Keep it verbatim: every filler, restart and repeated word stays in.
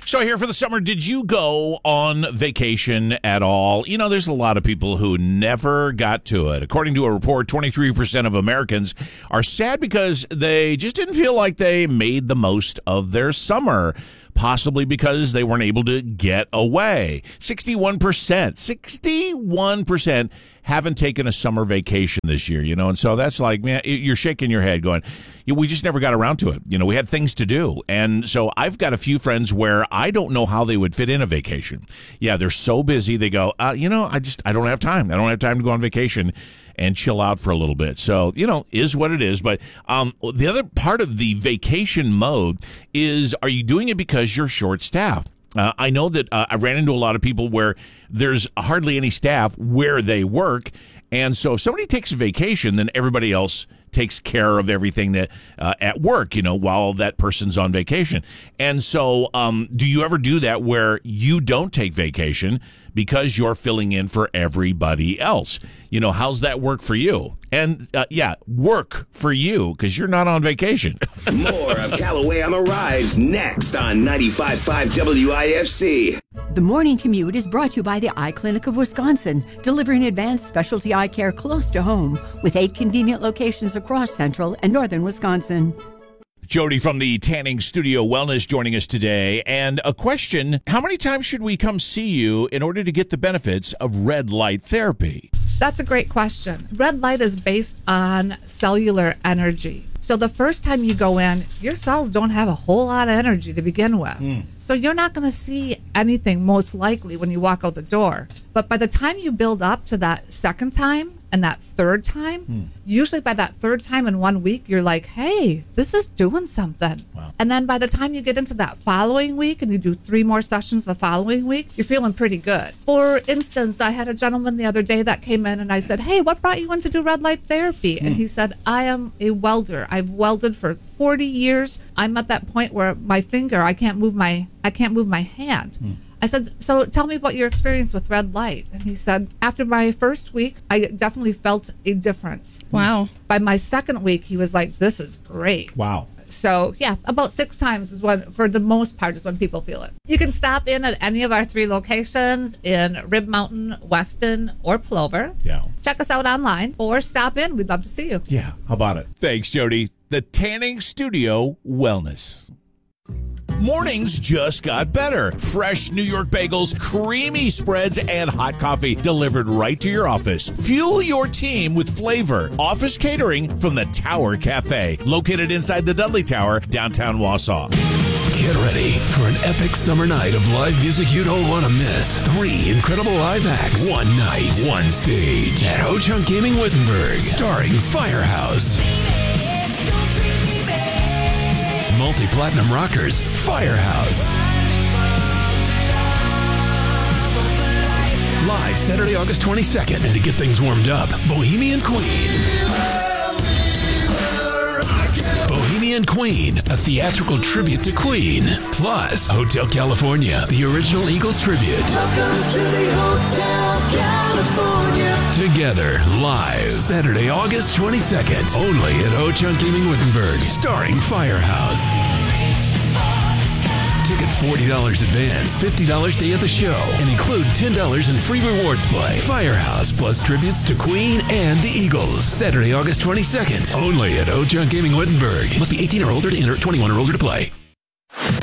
So here for the summer, did you go on vacation at all? You know, there's a lot of people who never got to it. According to a report, twenty-three percent of Americans are sad because they just didn't feel like they made the most of their summer. Possibly because they weren't able to get away. sixty-one percent, sixty-one percent haven't taken a summer vacation this year, you know, and so that's like, man, you're shaking your head going, we just never got around to it. You know, we had things to do. And so I've got a few friends where I don't know how they would fit in a vacation. Yeah, they're so busy. They go, uh, you know, I just, I don't have time. I don't have time to go on vacation and chill out for a little bit. So, you know, is what it is. But um, the other part of the vacation mode is, are you doing it because you're short-staffed? Uh, I know that uh, I ran into a lot of people where there's hardly any staff where they work. And so if somebody takes a vacation, then everybody else takes care of everything that uh, at work, you know, while that person's on vacation. And so um, do you ever do that where you don't take vacation because you're filling in for everybody else? You know, how's that work for you? And uh, yeah, work for you because you're not on vacation. More of Callaway on the Rise next on ninety-five point five W I F C. The Morning Commute is brought to you by the Eye Clinic of Wisconsin, delivering advanced specialty eye care close to home with eight convenient locations across central and northern Wisconsin. Jody from the Tanning Studio Wellness joining us today. And a question, how many times should we come see you in order to get the benefits of red light therapy? That's a great question. Red light is based on cellular energy. So the first time you go in, your cells don't have a whole lot of energy to begin with. Mm. So you're not going to see anything most likely when you walk out the door. But by the time you build up to that second time and that third time, mm. usually by that third time in one week, you're like, hey, this is doing something. Wow. And then by the time you get into that following week and you do three more sessions the following week, you're feeling pretty good. For instance, I had a gentleman the other day that came in and I said, hey, what brought you in to do red light therapy? Mm. And he said, I am a welder. I've welded for forty years. I'm at that point where my finger, I can't move my, I can't move my hand. Mm. I said, so tell me about your experience with red light. And he said, after my first week, I definitely felt a difference. Wow. By my second week, he was like, this is great. Wow. So, yeah, about six times is when, for the most part, is when people feel it. You can stop in at any of our three locations in Rib Mountain, Weston, or Plover. Yeah. Check us out online or stop in. We'd love to see you. Yeah. How about it? Thanks, Jody. The Tanning Studio Wellness. Mornings just got better. Fresh New York bagels, creamy spreads, and hot coffee delivered right to your office. Fuel your team with flavor. Office catering from the Tower Cafe, located inside the Dudley Tower, downtown Wausau. Get ready for an epic summer night of live music you don't want to miss. Three incredible live acts, one night, one stage at Ho-Chunk Gaming Wittenberg, starring Firehouse. Multi-platinum rockers, Firehouse. Live Saturday, August twenty-second. And to get things warmed up, Bohemian Queen. Bohemian Queen, a theatrical tribute to Queen. Plus, Hotel California, the original Eagles tribute. Welcome to the Hotel California. Together, live, Saturday, August twenty-second. Only at Ho-Chunk Gaming Wittenberg, starring Firehouse. Tickets forty dollars advance, fifty dollars day of the show, and include ten dollars in free rewards play. Firehouse plus tributes to Queen and the Eagles. Saturday, August twenty-second. Only at Ho-Chunk Gaming Wittenberg. Must be eighteen or older to enter, twenty-one or older to play.